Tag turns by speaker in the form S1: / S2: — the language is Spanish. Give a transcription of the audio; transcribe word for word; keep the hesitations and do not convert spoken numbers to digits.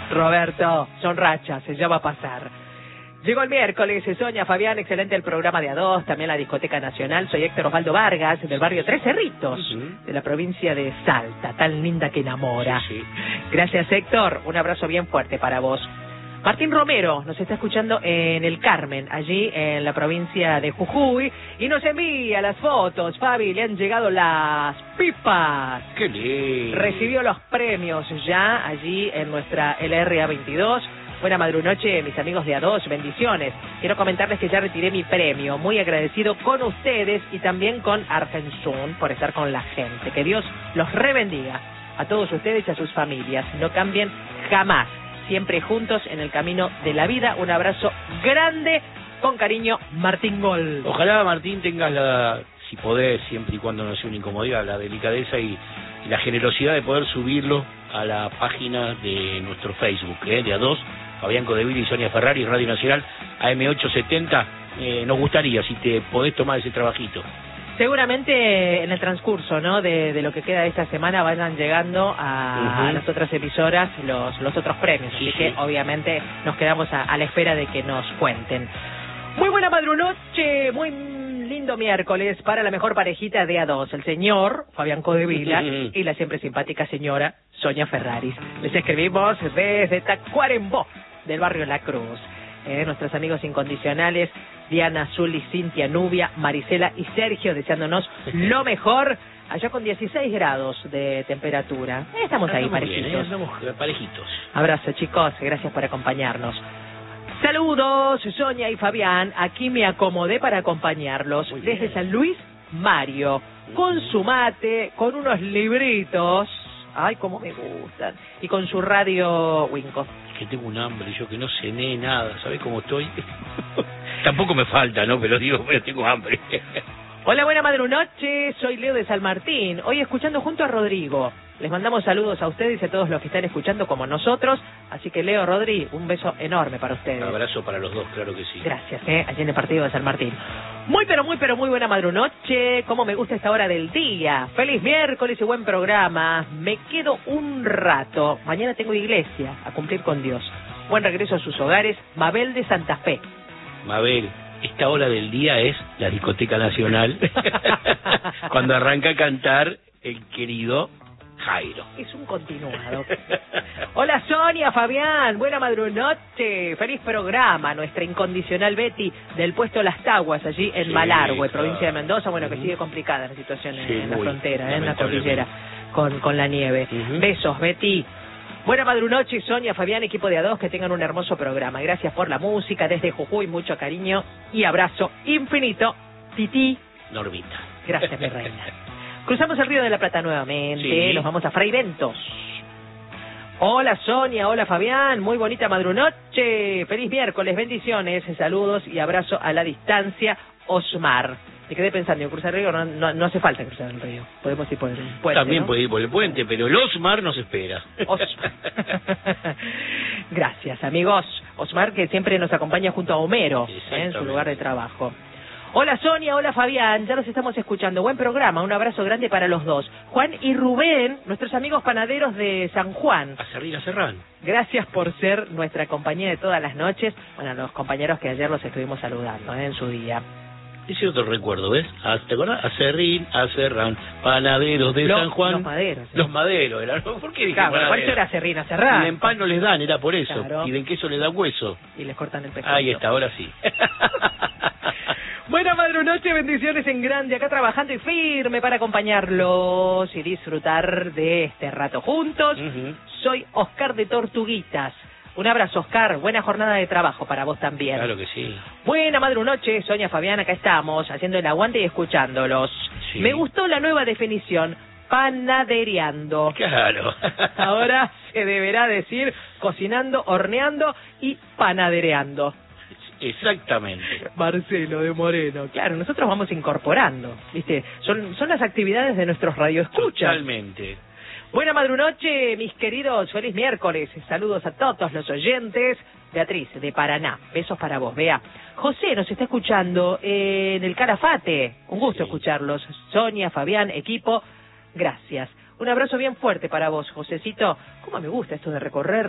S1: Roberto, son rachas, ya va a pasar. Llegó el miércoles, Sonia, Fabián, excelente el programa de A dos, también la Discoteca Nacional. Soy Héctor Osvaldo Vargas, del barrio Tres Cerritos, uh-huh. de la provincia de Salta, tan linda que enamora. Sí, sí. Gracias, Héctor, un abrazo bien fuerte para vos. Martín Romero nos está escuchando en el Carmen, allí en la provincia de Jujuy, y nos envía las fotos. Fabi, le han llegado las pipas.
S2: ¡Qué lindo!
S1: Recibió los premios ya allí en nuestra L R A veintidós. Buena madrunoche, mis amigos de A dos, bendiciones. Quiero comentarles que ya retiré mi premio, muy agradecido con ustedes y también con Argensun por estar con la gente. Que Dios los rebendiga a todos ustedes y a sus familias. No cambien jamás, siempre juntos en el camino de la vida. Un abrazo grande, con cariño, Martín Gol.
S2: Ojalá, Martín, tengas la, si podés, siempre y cuando no sea una incomodidad, la delicadeza y, y la generosidad de poder subirlo a la página de nuestro Facebook, ¿eh? de A dos, Fabián Codeville y Sonia Ferrari, Radio Nacional, A M ochocientos setenta. Eh, nos gustaría si te podés tomar ese trabajito.
S1: Seguramente en el transcurso, ¿no?, de, de lo que queda de esta semana vayan llegando a, uh-huh. a las otras emisoras los, los otros premios, sí, así sí. que obviamente nos quedamos a, a la espera de que nos cuenten. Muy buena madrunoche, muy lindo miércoles para la mejor parejita de A dos, el señor Fabián Codevilla y la siempre simpática señora Sonia Ferraris. Les escribimos desde Tacuarembó, del barrio La Cruz. Eh, nuestros amigos incondicionales, Diana, Zuli, Cintia, Nubia, Marisela y Sergio, deseándonos lo mejor, allá con dieciséis grados de temperatura. Eh, estamos ahí, parejitos.
S2: Bien, eh, estamos parejitos.
S1: Abrazo, chicos, gracias por acompañarnos. Saludos, Sonia y Fabián, aquí me acomodé para acompañarlos desde San Luis, Mario, con su mate, con unos libritos, ay, cómo me gustan, y con su radio Winco.
S2: Que tengo un hambre, yo que no cené nada, ¿sabés cómo estoy? Tampoco me falta, ¿no? Pero digo, bueno, tengo hambre.
S1: Hola, buena madrunoche, soy Leo de San Martín, hoy escuchando junto a Rodrigo. Les mandamos saludos a ustedes y a todos los que están escuchando como nosotros, así que Leo, Rodri, un beso enorme para ustedes.
S2: Un abrazo para los dos, claro que sí.
S1: Gracias, eh, allí en el partido de San Martín. Muy pero muy pero muy buena madrunoche, cómo me gusta esta hora del día. Feliz miércoles y buen programa. Me quedo un rato, mañana tengo iglesia a cumplir con Dios. Buen regreso a sus hogares, Mabel de Santa Fe.
S2: Mabel, esta hora del día es la Discoteca Nacional, cuando arranca a cantar el querido Jairo.
S1: Es un continuado. Hola Sonia, Fabián, buena madrunoche, feliz programa. Nuestra incondicional Betty del puesto Las Taguas, allí en sí, Malargüe, claro. provincia de Mendoza. Bueno, uh-huh. que sigue complicada la situación sí, en, en la frontera, ¿eh? en la cordillera, con, con la nieve. Uh-huh. Besos, Betty. Buena madrunoche, Sonia, Fabián, equipo de A dos, que tengan un hermoso programa. Gracias por la música, desde Jujuy, mucho cariño y abrazo infinito. Titi.
S2: Normita.
S1: Gracias, mi reina. Cruzamos el Río de la Plata nuevamente, sí. nos vamos a Fray Ventos. Hola Sonia, hola Fabián, muy bonita madrunoche, feliz miércoles, bendiciones, saludos y abrazo a la distancia, Osmar. Me quedé pensando, en cruzar el río no, no, no hace falta cruzar el río, podemos ir por el puente.
S2: También
S1: ¿no?
S2: puede ir por el puente, pero el Osmar nos espera.
S1: Osmar. Gracias amigos, Osmar que siempre nos acompaña junto a Homero ¿eh? en su lugar de trabajo. Hola Sonia, hola Fabián, ya los estamos escuchando. Buen programa, un abrazo grande para los dos. Juan y Rubén, nuestros amigos panaderos de San Juan.
S2: Acerrín, Acerrán.
S1: Gracias por ser nuestra compañía de todas las noches. Bueno, los compañeros que ayer los estuvimos saludando ¿eh? en su día.
S2: Ese otro recuerdo, ¿ves? ¿Te acordás? Acerrín, Acerrán, panaderos de
S1: los,
S2: San Juan.
S1: Los maderos.
S2: ¿sí? Los maderos, era. ¿Por qué dije
S1: claro,
S2: panadero?
S1: Por eso era Acerrín, Acerrán.
S2: Y en pan no les dan, era por eso.
S1: Claro.
S2: Y en queso les da hueso.
S1: Y les cortan el pescado.
S2: Ahí está, ahora sí.
S1: Buena madrunoche, bendiciones en grande, acá trabajando y firme para acompañarlos y disfrutar de este rato juntos. Uh-huh. Soy Oscar de Tortuguitas. Un abrazo, Oscar, buena jornada de trabajo para vos también.
S2: Claro que sí.
S1: Buena madrunoche, Sonia, Fabián, acá estamos, haciendo el aguante y escuchándolos. Sí. Me gustó la nueva definición, panadereando.
S2: Claro.
S1: Ahora se deberá decir cocinando, horneando y panadereando.
S2: Exactamente.
S1: Marcelo de Moreno. Claro, nosotros vamos incorporando, ¿viste? Son son las actividades de nuestros radioescuchas.
S2: Totalmente.
S1: Buena madrunoche, mis queridos, feliz miércoles. Saludos a todos los oyentes. Beatriz, de Paraná. Besos para vos, Bea. José nos está escuchando eh, en el Calafate. Un gusto sí. escucharlos. Sonia, Fabián, equipo, gracias. Un abrazo bien fuerte para vos, Josecito. ¿Cómo me gusta esto de recorrer